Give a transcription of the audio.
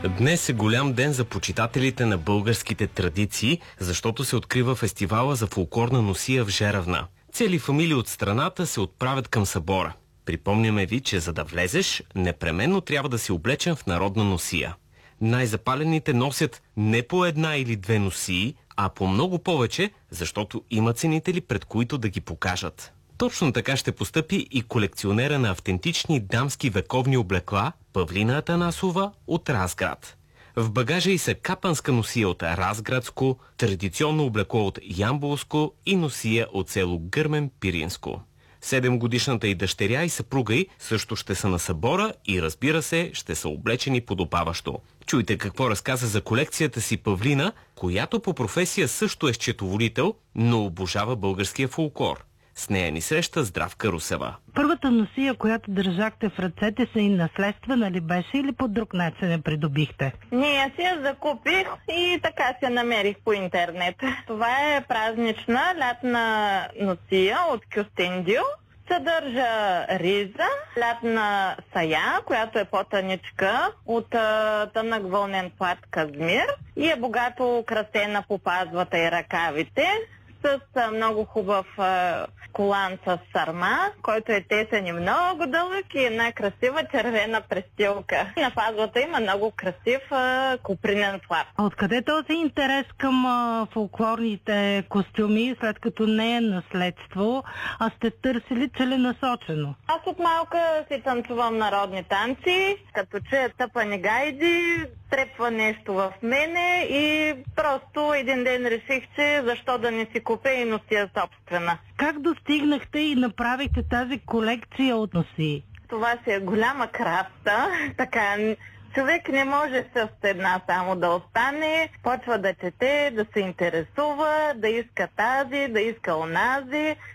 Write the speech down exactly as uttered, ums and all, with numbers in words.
Днес е голям ден за почитателите на българските традиции, защото се открива фестивала за фолклорна носия в Жеравна. Цели фамилии от страната се отправят към събора. Припомняме ви, че за да влезеш, непременно трябва да си облечен в народна носия. Най-запалените носят не по една или две носии, а по много повече, защото има ценители, пред които да ги покажат. Точно така ще постъпи и колекционера на автентични дамски вековни облекла Павлина Атанасова от Разград. В багажа й са капанска носия от Разградско, традиционно облекло от Ямболско и носия от село Гърмен Пиринско. Седемгодишната й дъщеря и съпруга й също ще са на събора и, разбира се, ще са облечени подобаващо. Чуйте какво разказа за колекцията си Павлина, която по професия също е счетоводител, но обожава българския фолклор. С нея ни среща Здравка Русева. Първата носия, която държахте в ръцете, са и наследствена ли беше или по друг начин я придобихте? Не, аз я закупих и така се намерих по интернет. Това е празнична лятна носия от Кюстендил. Съдържа риза, лятна сая, която е по-тъничка, от тънък вълнен плат казмир и е богато украсена по пазвата и ръкавите, с много хубав а, колан с сарма, който е тесен и много дълъг и една красива червена престилка. На пазвата има много красив а, купринен флап. А откъде този интерес към а, фолклорните костюми, след като не е наследство, а сте търсили целенасочено? Аз от малка си танцувам народни танци, като чуя тъпани гайди, трепва нещо в мене и просто един ден реших, че защо да не си купя и носия собствена. Как достигнахте и направихте тази колекция от носии? Това си е голяма крафта, така човек не може с една само да остане, почва да чете, да се интересува, да иска тази, да иска онази.